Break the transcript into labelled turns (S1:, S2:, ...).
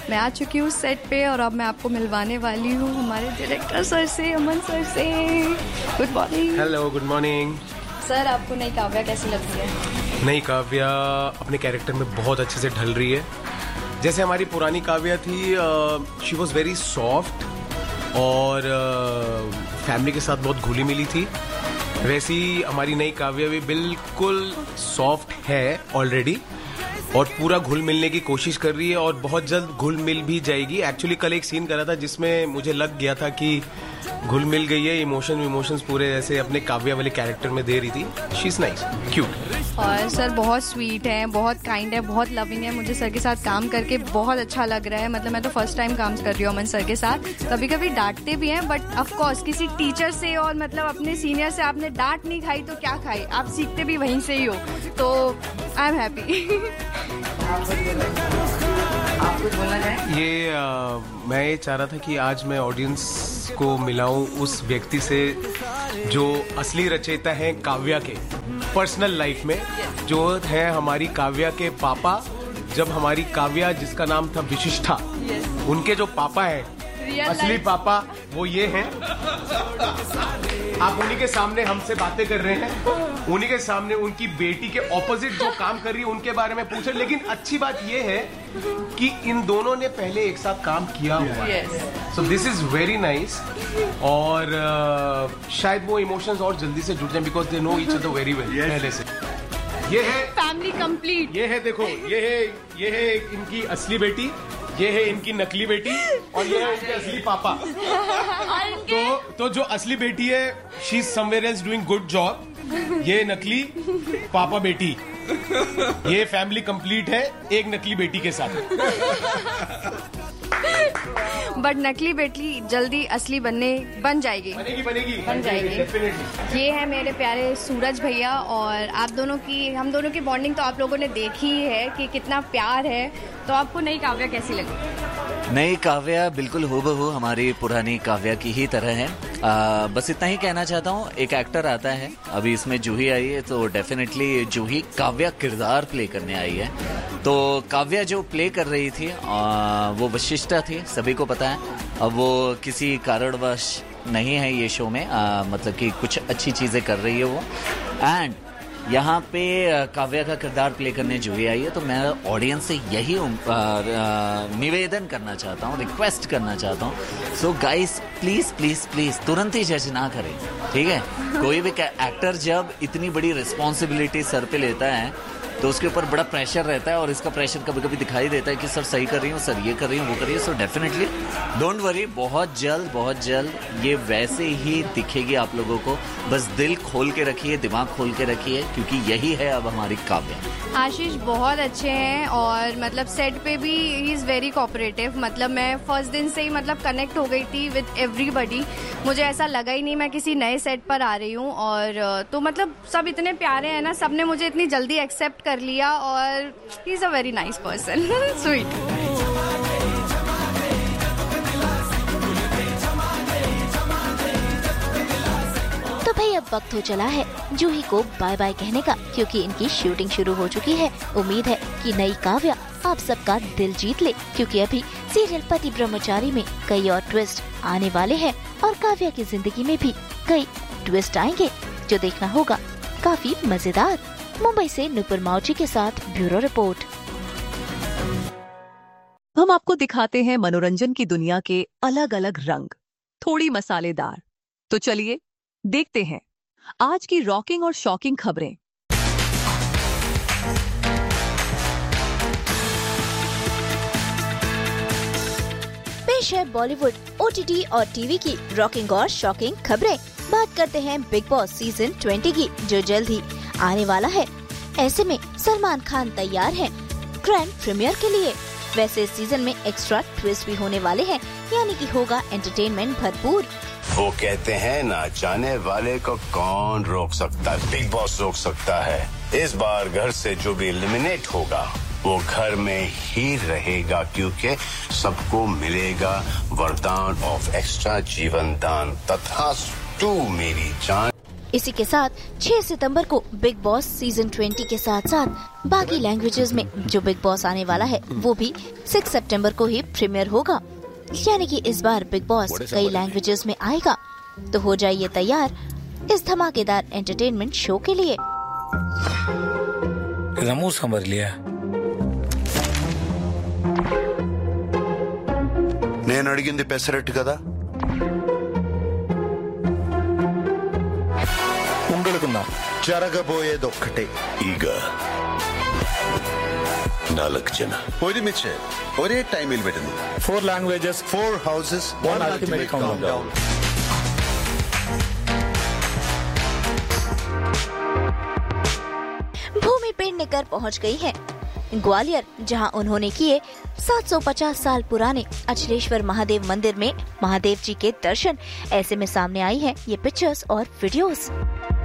S1: मैं आ चुकी हूँ सेट पे और अब मैं आपको मिलवाने वाली हूँ हमारे डायरेक्टर सर से, अमन सर से। Good morning.
S2: Hello, good morning
S1: sir. आपको नई काव्या कैसी लगती है?
S2: नई काव्या अपने कैरेक्टर में बहुत अच्छे से ढल रही है। जैसे हमारी पुरानी काव्या थी, शी वॉज वेरी सॉफ्ट और फैमिली के साथ बहुत घुली मिली थी, वैसी हमारी नई काव्या भी बिल्कुल सॉफ्ट है ऑलरेडी और पूरा घुल मिलने की कोशिश कर रही है और बहुत जल्द घुल मिल भी जाएगी। एक्चुअली कल एक सीन करा था जिसमें मुझे लग गया था कि घुल मिल गई है, इमोशंस पूरे ऐसे अपने काव्या वाले कैरेक्टर में दे रही थी। She is nice, cute.
S1: और सर बहुत स्वीट है, बहुत काइंड है, बहुत लविंग है। मुझे सर के साथ काम करके बहुत अच्छा लग रहा है। मतलब मैं तो फर्स्ट टाइम काम कर रही हूँ अमन सर के साथ। कभी कभी डांटते भी हैं, बट ऑफ कोर्स किसी टीचर से और मतलब अपने सीनियर से आपने डांट नहीं खाई तो क्या खाई, आप सीखते भी वहीं से ही हो, तो आई एम हैप्पी।
S3: आप कुछ बोलना चाहें?
S2: मैं ये चाह रहा था कि आज मैं ऑडियंस को मिलाऊं उस व्यक्ति से जो असली रचयिता है काव्या के पर्सनल लाइफ में, जो है हमारी काव्या के पापा। जब हमारी काव्या, जिसका नाम था विशिष्टा, उनके जो पापा हैं, असली पापा, वो ये हैं। आप उन्हीं के सामने हमसे बातें कर रहे हैं, उन्हीं के सामने उनकी बेटी के ऑपोजिट जो काम कर रही है उनके बारे में पूछ रहे। लेकिन अच्छी बात ये है कि इन दोनों ने पहले एक साथ काम किया हुआ है, so this is very nice. और शायद वो इमोशंस और जल्दी से जुड़ जाएं because they know each other very well पहले से। ये है
S1: फैमिली कंप्लीट।
S2: ये है, देखो, ये है इनकी असली बेटी, ये है इनकी नकली बेटी और ये है इनके असली पापा। तो जो असली बेटी है, she is somewhere else doing good job. ये नकली पापा बेटी, ये फैमिली कंप्लीट है एक नकली बेटी के साथ।
S1: बट नकली बेटी जल्दी असली बन जाएगी।
S2: बन जाएगी डेफिनेटली।
S1: ये है मेरे प्यारे सूरज भैया और हम दोनों की बॉन्डिंग तो आप लोगों ने देखी ही है कि कितना प्यार है। तो आपको नई काव्या कैसी लगी?
S3: नई काव्या बिल्कुल हूबहू हमारी पुरानी काव्या की ही तरह है। बस इतना ही कहना चाहता हूँ, एक एक्टर आता है, अभी इसमें जूही आई है, तो डेफिनेटली जूही काव्या किरदार प्ले करने आई है। तो काव्या जो प्ले कर रही थी वो वशिष्ठा थी, सभी को पता है। अब वो किसी कारणवश नहीं है ये शो में, मतलब कि कुछ अच्छी चीज़ें कर रही है वो। एंड यहाँ पे काव्या का किरदार प्ले करने जूही आई है, तो मैं ऑडियंस से यही निवेदन करना चाहता हूँ, रिक्वेस्ट करना चाहता हूँ। So guys, please please please तुरंत ही जज ना करें, ठीक है? कोई भी एक्टर जब इतनी बड़ी रिस्पॉन्सिबिलिटी सर पे लेता है तो उसके ऊपर बड़ा प्रेशर रहता है और इसका प्रेशर कभी कभी दिखाई देता है कि सर सही कर रही हूँ, सर ये कर रही हूँ, वो कर रही है। सो डेफिनेटली डोंट वरी, बहुत जल्द ये वैसे ही दिखेगी आप लोगों को। बस दिल खोल के रखिए, दिमाग खोल के रखिए, क्योंकि यही है अब हमारी काव्या।
S1: आशीष बहुत अच्छे हैं और मतलब सेट पे भी ही इज़ वेरी कोऑपरेटिव। मतलब मैं फर्स्ट दिन से ही मतलब कनेक्ट हो गई थी विद एवरीबडी। मुझे ऐसा लगा ही नहीं मैं किसी नए सेट पर आ रही हूँ। और तो मतलब सब इतने प्यारे हैं ना, सबने मुझे इतनी जल्दी एक्सेप्ट कर लिया और he is a very nice person, sweet.
S4: तो भाई अब वक्त हो चला है जूही को बाय बाय कहने का, क्योंकि इनकी शूटिंग शुरू हो चुकी है। उम्मीद है कि नई काव्या आप सबका दिल जीत ले, क्योंकि अभी सीरियल पति ब्रह्मचारी में कई और ट्विस्ट आने वाले हैं और काव्या की जिंदगी में भी कई ट्विस्ट आएंगे जो देखना होगा काफी मजेदार। मुंबई से नुपुर मौजी के साथ ब्यूरो रिपोर्ट।
S5: हम आपको दिखाते हैं मनोरंजन की दुनिया के अलग अलग रंग, थोड़ी मसालेदार। तो चलिए देखते हैं आज की रॉकिंग और शॉकिंग खबरें।
S4: पेश है बॉलीवुड, ओटीटी और टीवी की रॉकिंग और शॉकिंग खबरें। बात करते हैं बिग बॉस सीजन 20 की, जो जल्द ही आने वाला है। ऐसे में सलमान खान तैयार हैं ग्रैंड प्रीमियर के लिए। वैसे इस सीजन में एक्स्ट्रा ट्विस्ट भी होने वाले हैं, यानी कि होगा एंटरटेनमेंट भरपूर।
S6: वो कहते हैं ना, जाने वाले को कौन रोक सकता है, बिग बॉस रोक सकता है। इस बार घर से जो भी एलिमिनेट होगा वो घर में ही रहेगा, क्योंकि सबको मिलेगा वरदान ऑफ एक्स्ट्रा जीवन दान। तथास्तु मेरी जान।
S4: इसी के साथ 6 सितंबर को बिग बॉस सीजन 20 के साथ साथ बाकी लैंग्वेजेस में जो बिग बॉस आने वाला है वो भी 6 सितंबर को ही प्रीमियर होगा। यानी कि इस बार बिग बॉस कई लैंग्वेजेस में आएगा। तो हो जाइए तैयार इस धमाकेदार एंटरटेनमेंट शो के लिए।
S7: रमू समझ लिया।
S8: నేను అడిగింది పెసరట్టు కదా?
S7: ఉండలుకున్నా
S8: జరగబోయేదొక్కటే.
S6: ಈಗ 4 ಜನ
S8: ഒരുമിച്ച് ഒരേ ടൈമിൽ വരുന്നു.
S7: 4 languages,
S8: 4 houses, 1 ultimate countdown.
S4: भूमि पेडनेकर पहुंच गई है ग्वालियर, जहां उन्होंने किए 750 साल पुराने अचलेश्वर महादेव मंदिर में महादेव जी के दर्शन। ऐसे में सामने आई हैं ये पिक्चर्स और वीडियोस।